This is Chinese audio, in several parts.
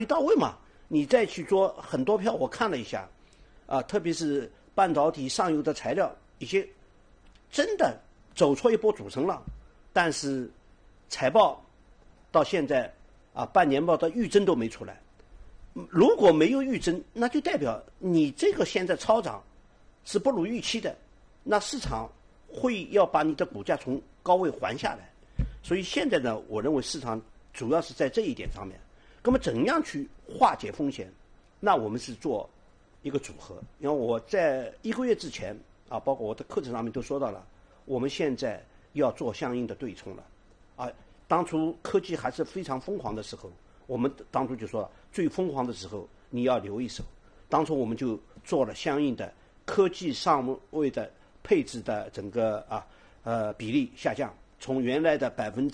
到位嘛，你再去做很多票，我看了一下，特别是半导体上游的材料，一些真的走出一波主升浪，但是财报到现在半年报的预增都没出来。如果没有预增，那就代表你这个现在超涨是不如预期的，那市场会要把你的股价从高位还下来。所以现在呢，我认为市场主要是在这一点上面。那么怎样去化解风险？那我们是做一个组合。因为我在1个月之前包括我的课程上面都说到了，我们现在要做相应的对冲了。当初科技还是非常疯狂的时候，我们当初就说最疯狂的时候你要留一手。当初我们就做了相应的科技上位的配置的整个比例下降，从原来的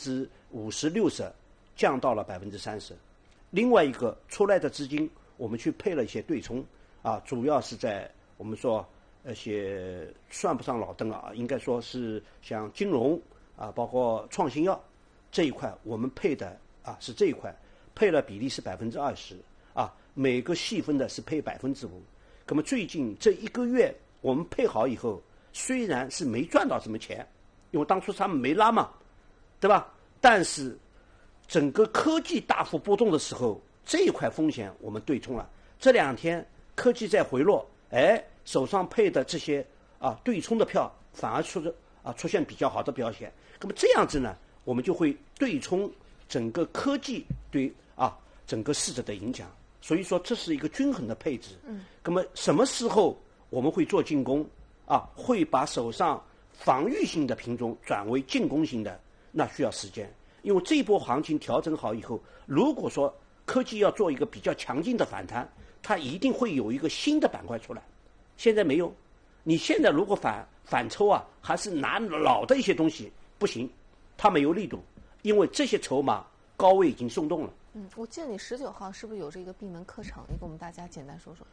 50%-60%降到了30%。另外一个出来的资金，我们去配了一些对冲主要是在我们说那些算不上老登应该说是像金融包括创新药这一块，我们配的是这一块，配了比例是20%每个细分的是配5%。那么最近这1个月我们配好以后，虽然是没赚到什么钱，因为当初他们没拉嘛，对吧？但是整个科技大幅波动的时候，这一块风险我们对冲了。这2天科技在回落，手上配的这些对冲的票反而出现比较好的表现。那么这样子呢，我们就会对冲整个科技对整个市值的影响。所以说这是一个均衡的配置。那么什么时候我们会做进攻会把手上防御性的品种转为进攻型的，那需要时间。因为这一波行情调整好以后，如果说科技要做一个比较强劲的反弹，它一定会有一个新的板块出来。现在没有，你现在如果反抽还是拿老的一些东西不行，它没有力度，因为这些筹码高位已经松动了。 我记得你19号是不是有这个闭门课程？你给我们大家简单说说。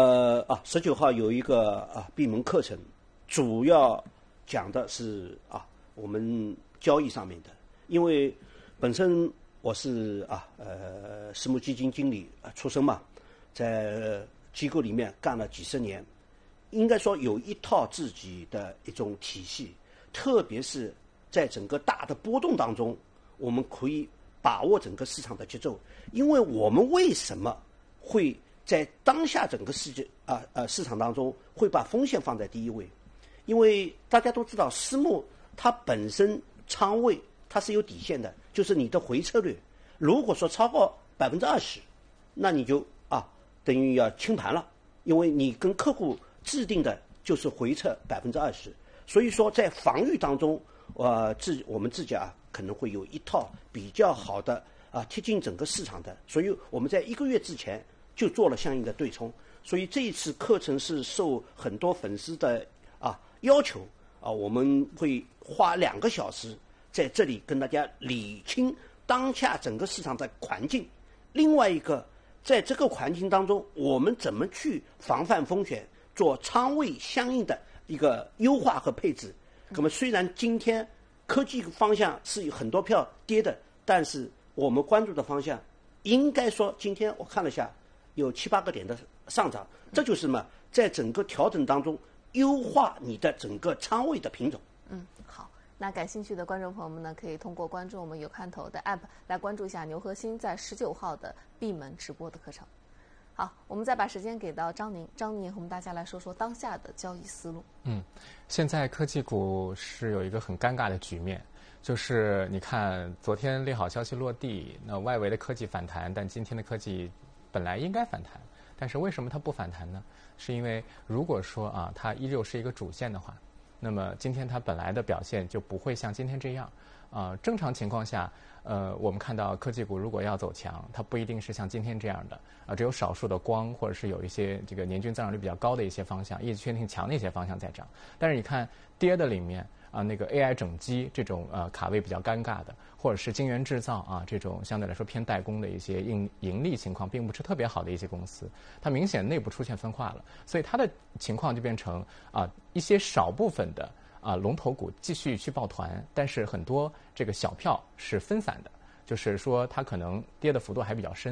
19号有一个闭门课程，主要讲的是我们交易上面的。因为本身我是私募基金经理出身嘛，在机构里面干了几十年，应该说有一套自己的一种体系，特别是在整个大的波动当中，我们可以把握整个市场的节奏。因为我们为什么会在当下整个市场当中会把风险放在第一位？因为大家都知道私募它本身仓位它是有底线的，就是你的回撤率，如果说超过20%，那你就等于要清盘了，因为你跟客户制定的就是回撤20%。所以说在防御当中，我们自己可能会有一套比较好的贴近整个市场的，所以我们在1个月之前就做了相应的对冲。所以这一次课程是受很多粉丝的要求我们会花2个小时在这里跟大家理清当下整个市场的环境。另外一个，在这个环境当中，我们怎么去防范风险，做仓位相应的一个优化和配置。那么虽然今天科技方向是有很多票跌的，但是我们关注的方向应该说今天我看了一下有7、8个点的上涨，这就是什么？在整个调整当中优化你的整个仓位的品种。 好，那感兴趣的观众朋友们呢，可以通过关注我们有看头的 App 来关注一下牛核心在19号的闭门直播的课程。好，我们再把时间给到张宁，和我们大家来说说当下的交易思路。 现在科技股是有一个很尴尬的局面，就是你看昨天利好消息落地，那外围的科技反弹，但今天的科技本来应该反弹，但是为什么它不反弹呢？是因为如果说它依旧是一个主线的话，那么今天它本来的表现就不会像今天这样。正常情况下，我们看到科技股如果要走强，它不一定是像今天这样的只有少数的光或者是有一些这个年均增长率比较高的一些方向，业绩确定性强的一些方向在涨。但是你看跌的里面那个 AI 整机这种卡位比较尴尬的，或者是晶圆制造这种相对来说偏代工的一些盈利情况并不是特别好的一些公司，它明显内部出现分化了，所以它的情况就变成一些少部分的龙头股继续去抱团，但是很多这个小票是分散的，就是说它可能跌的幅度还比较深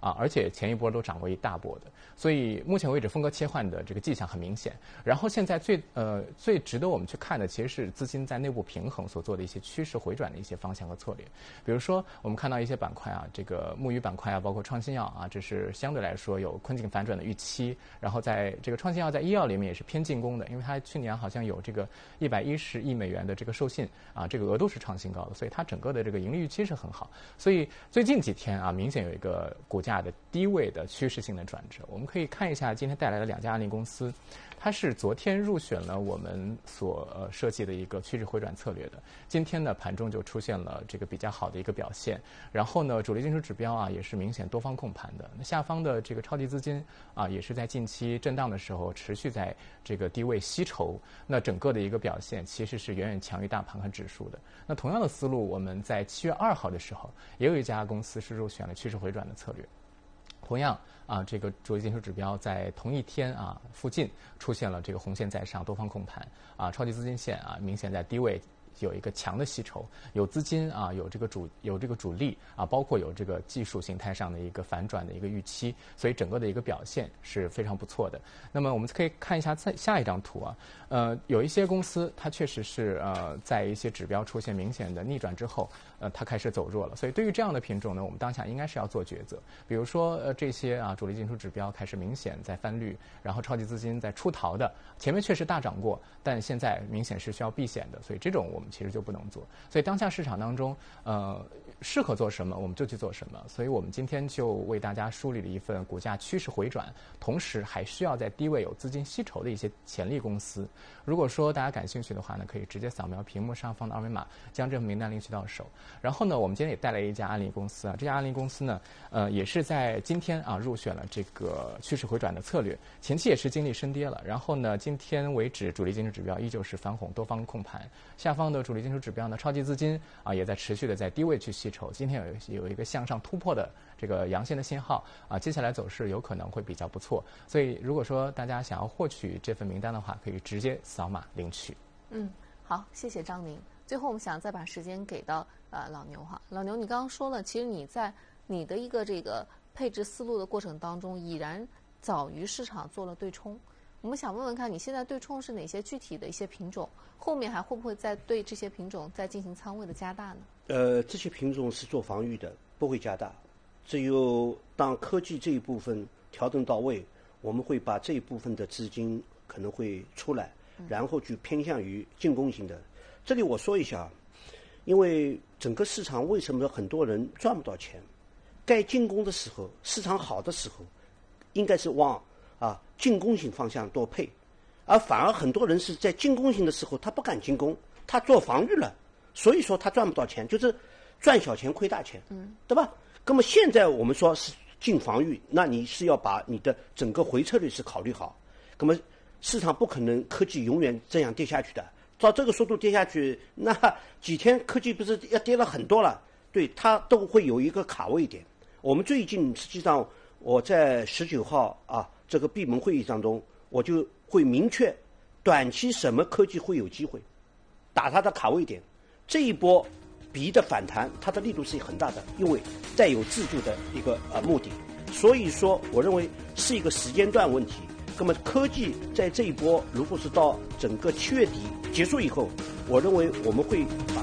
而且前一波都涨过一大波的，所以目前为止风格切换的这个迹象很明显。然后现在最值得我们去看的，其实是资金在内部平衡所做的一些趋势回转的一些方向和策略。比如说我们看到一些板块啊，这个牧渔板块啊，包括创新药啊，这是相对来说有困境反转的预期。然后在这个创新药在医药里面也是偏进攻的，因为它去年好像有这个110亿美元的这个授信啊，这个额度是创新高的，所以它整个的这个盈利预期是很好。所以最近几天啊，明显有一个股价的低位的趋势性的转折。我们可以看一下今天带来的2家案例公司，它是昨天入选了我们所设计的一个趋势回转策略的。今天呢盘中就出现了这个比较好的一个表现，然后呢主力技术指标啊也是明显多方控盘的。那下方的这个超级资金啊也是在近期震荡的时候持续在这个低位吸筹，那整个的一个表现其实是远远强于大盘和指数的。那同样的思路，我们在7月2号的时候也有一家公司是入选了趋势回转的策略。同样啊，这个主力技术指标在同一天啊附近出现了这个红线在上，多方控盘啊，超级资金线啊明显在低位有一个强的吸筹，有资金啊，有这个主力啊，包括有这个技术形态上的一个反转的一个预期，所以整个的一个表现是非常不错的。那么我们可以看一下下一张图啊，有一些公司它确实是在一些指标出现明显的逆转之后，它开始走弱了。所以对于这样的品种呢，我们当下应该是要做抉择。比如说这些啊主力进出指标开始明显在翻绿，然后超级资金在出逃的，前面确实大涨过，但现在明显是需要避险的，所以这种我们其实就不能做。所以当下市场当中，适合做什么我们就去做什么。所以我们今天就为大家梳理了一份股价趋势回转，同时还需要在低位有资金吸筹的一些潜力公司。如果说大家感兴趣的话呢，可以直接扫描屏幕上方的二维码，将这份名单领取到手。然后呢，我们今天也带来一家案例公司啊，这家案例公司呢，也是在今天啊入选了这个趋势回转的策略，前期也是经历深跌了。然后呢，今天为止主力进出指标依旧是翻红，多方控盘。下方的主力进出指标呢，超级资金啊也在持续的在低位去吸筹，今天有一个向上突破的这个阳线的信号啊，接下来走势有可能会比较不错。所以如果说大家想要获取这份名单的话，可以直接扫码领取。 好，谢谢张宁。最后我们想再把时间给到老牛哈，老牛，你刚刚说了，其实你在你的一个这个配置思路的过程当中，已然早于市场做了对冲。我们想问问看，你现在对冲是哪些具体的一些品种？后面还会不会再对这些品种再进行仓位的加大呢？ 这些品种是做防御的，不会加大。只有当科技这一部分调整到位，我们会把这一部分的资金可能会出来，然后去偏向于进攻型的。这里我说一下，因为整个市场为什么很多人赚不到钱？该进攻的时候，市场好的时候，应该是往进攻型方向多配，而反而很多人是在进攻型的时候，他不敢进攻，他做防御了，所以说他赚不到钱，就是赚小钱亏大钱，对吧？那么现在我们说是进防御，那你是要把你的整个回撤率是考虑好。那么市场不可能科技永远这样跌下去的，照这个速度跌下去，那几天科技不是要跌了很多了？对，它都会有一个卡位点。我们最近实际上我在19号这个闭门会议当中，我就会明确短期什么科技会有机会打它的卡位点。这一波B的反弹，它的力度是很大的，因为带有自救的一个目的。所以说我认为是一个时间段问题。那么科技在这一波如果是到整个7月底结束以后，我认为我们会把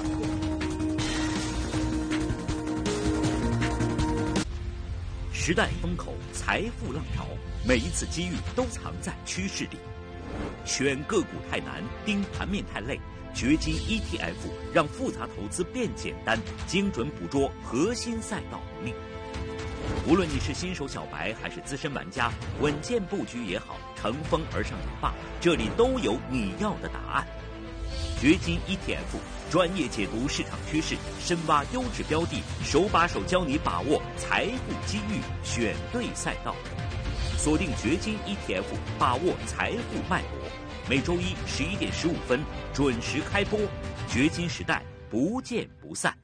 时代风口，财富浪潮，每一次机遇都藏在趋势里。选个股太难，盯盘面太累，掘金 ETF 让复杂投资变简单，精准捕捉核心赛道红利。无论你是新手小白还是资深玩家，稳健布局也好，乘风而上也罢，这里都有你要的答案。掘金 ETF 专业解读市场趋势，深挖优质标的，手把手教你把握财富机遇，选对赛道。锁定掘金 ETF， 把握财富脉搏。每周一11点15分准时开播，掘金时代不见不散。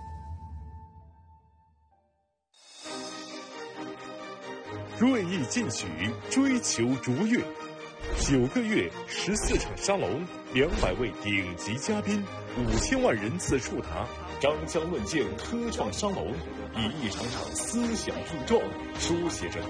锐意进取，追求卓越。9个月，14场沙龙，200位顶级嘉宾，5000万人次触达， 张江论剑，科创沙龙，以一场场思想碰撞，书写着